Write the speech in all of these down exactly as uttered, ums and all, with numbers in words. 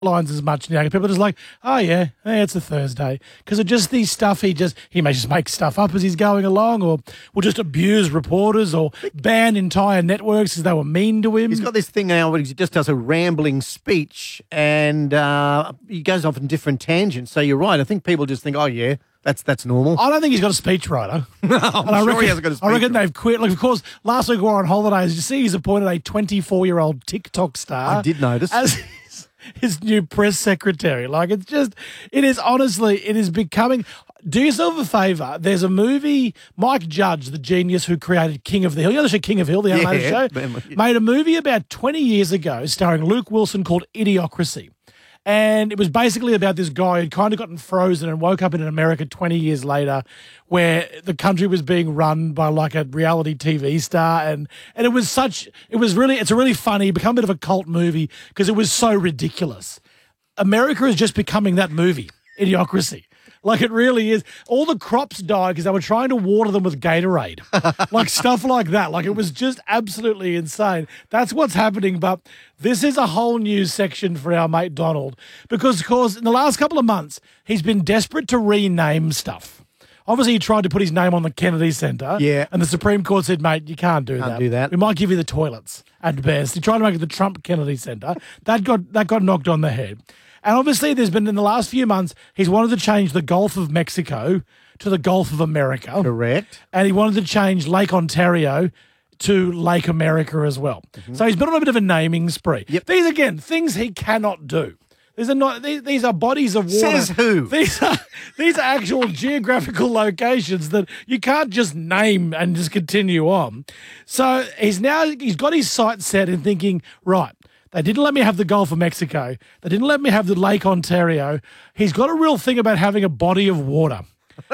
lines as much now. People are just like, oh yeah, yeah, it's a Thursday, because of just these stuff he just he may just make stuff up as he's going along, or will just abuse reporters or ban entire networks because they were mean to him. He's got this thing now where he just does a rambling speech and uh, he goes off in different tangents. So you're right. I think people just think, oh yeah, that's that's normal. I don't think he's got a speechwriter. No, I'm and I sure reckon, he hasn't got a speechwriter. I reckon they've quit. Like, of course, last week we were on holiday. As you see, he's appointed a twenty-four-year-old TikTok star. I did notice. As his, his new press secretary. Like, it's just, it is honestly, it is becoming... Do yourself a favour. There's a movie, Mike Judge, the genius who created King of the Hill. You know the show King of the Hill, the animated Yeah, show? man. Made a movie about twenty years ago starring Luke Wilson called Idiocracy. And it was basically about this guy who'd kind of gotten frozen and woke up in America twenty years later, where the country was being run by like a reality T V star. And, and it was such, it was really, it's a really funny, become a bit of a cult movie because it was so ridiculous. America is just becoming that movie, Idiocracy. Like, it really is. All the crops died because they were trying to water them with Gatorade. Like, stuff like that. Like, it was just absolutely insane. That's what's happening. But this is a whole new section for our mate Donald. Because, of course, in the last couple of months, he's been desperate to rename stuff. Obviously, he tried to put his name on the Kennedy Centre. Yeah. And the Supreme Court said, mate, you can't do Can't that. do that. We might give you the toilets at best. He tried to make it the Trump Kennedy Centre. That got that got knocked on the head. And obviously, there's been, in the last few months, he's wanted to change the Gulf of Mexico to the Gulf of America. Correct. And he wanted to change Lake Ontario to Lake America as well. Mm-hmm. So he's been on a bit of a naming spree. Yep. These, again, things he cannot do. These are not. These, these are bodies of water. Says who? These are these are actual geographical locations that you can't just name and just continue on. So he's now he's got his sights set in thinking, right, they didn't let me have the Gulf of Mexico. They didn't let me have the Lake Ontario. He's got a real thing about having a body of water.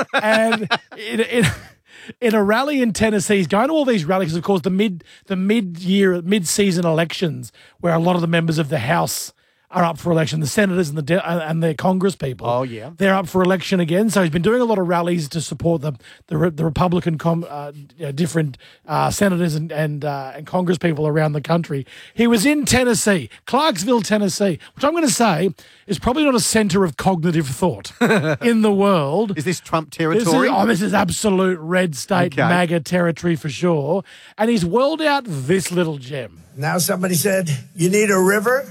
And in, in, in a rally in Tennessee, he's going to all these rallies, of course, the mid the mid-year, mid-season elections where a lot of the members of the House are up for election. The senators and the de- and the Congress people. Oh, yeah. They're up for election again. So he's been doing a lot of rallies to support the the, the Republican com- uh, you know, different uh, senators and and, uh, and Congress people around the country. He was in Tennessee, Clarksville, Tennessee, which I'm going to say is probably not a center of cognitive thought in the world. Is this Trump This territory? is, oh, this is absolute red state Okay. MAGA territory for sure. And he's whirled out this little gem. Now somebody said, you need a river?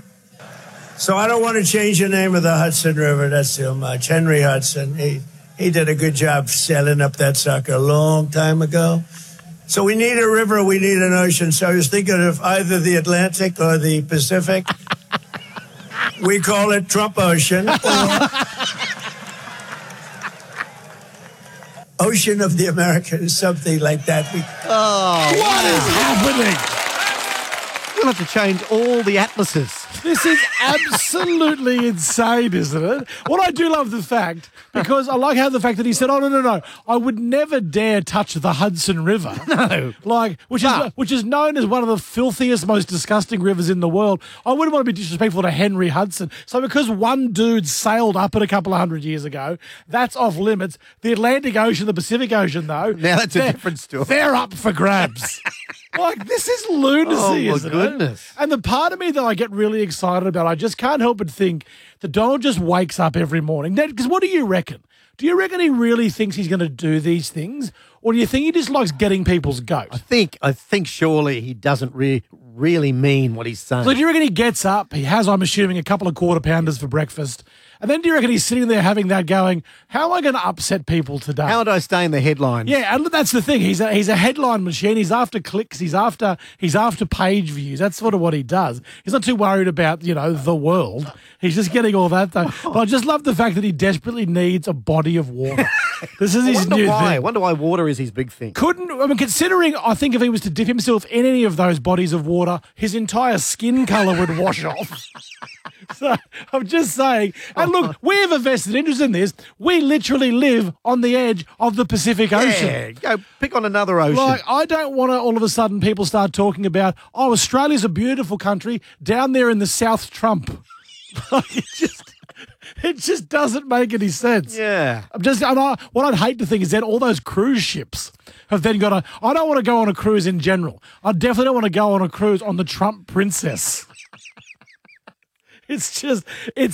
So I don't want to change the name of the Hudson River. That's too much. Henry Hudson, he, he did a good job sailing up that sucker a long time ago. So we need a river, we need an ocean. So I was thinking of either the Atlantic or the Pacific. We call it Trump Ocean, or Ocean of the Americas, something like that. We, Oh, What is happening? we'll have to change all the atlases. This is absolutely insane, isn't it? What I do love the fact, because I like how the fact that he said, oh, no, no, no, I would never dare touch the Hudson River. No. Like, which is But- which is known as one of the filthiest, most disgusting rivers in the world. I wouldn't want to be disrespectful to Henry Hudson. So because one dude sailed up it a couple of hundred years ago, that's off limits. The Atlantic Ocean, the Pacific Ocean, though. Now that's a they're- different story. They're up for grabs. Like, this is lunacy, Oh, my isn't goodness. it? And the part of me that I get really excited about, I just can't help but think that Donald just wakes up every morning. Because what do you reckon? Do you reckon he really thinks he's going to do these things? Or do you think he just likes getting people's goat? I think I think surely he doesn't re- really mean what he's saying. So do you reckon he gets up, he has, I'm assuming, a couple of quarter pounders for breakfast, and then do you reckon he's sitting there having that going, how am I going to upset people today? How would I stay in the headlines? Yeah, and that's the thing. He's a, he's a headline machine. He's after clicks. He's after he's after page views. That's sort of what he does. He's not too worried about, you know, the world. He's just getting all that though. But I just love the fact that he desperately needs a body of water. This is I his wonder new why. I thing. wonder why water is his big thing. Couldn't I mean, considering I think if he was to dip himself in any of those bodies of water, his entire skin colour would wash off. So I'm just saying. And look, we have a vested interest in this. We literally live on the edge of the Pacific Ocean. Yeah, go pick on another ocean. Like, I don't want to all of a sudden people start talking about, oh, Australia's a beautiful country down there in the South Trump. Like, it just, it just doesn't make any sense. yeah. I'm just, and I, what I'd hate to think is that all those cruise ships have then got a, I don't want to go on a cruise in general. I definitely don't want to go on a cruise on the Trump Princess. It's just, it's